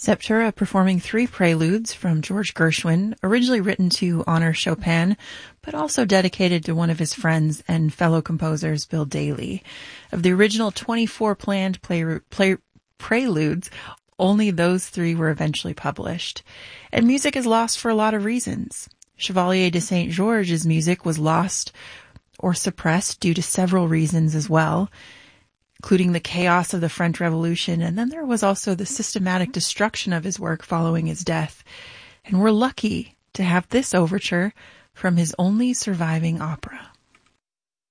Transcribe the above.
Septura performing 3 preludes from George Gershwin, originally written to honor Chopin, but also dedicated to one of his friends and fellow composers, Bill Daly. Of the original 24 planned preludes, only those 3 were eventually published. And music is lost for a lot of reasons. Chevalier de Saint-Georges' music was lost or suppressed due to several reasons as well, including the chaos of the French Revolution, and then there was also the systematic destruction of his work following his death. And we're lucky to have this overture from his only surviving opera.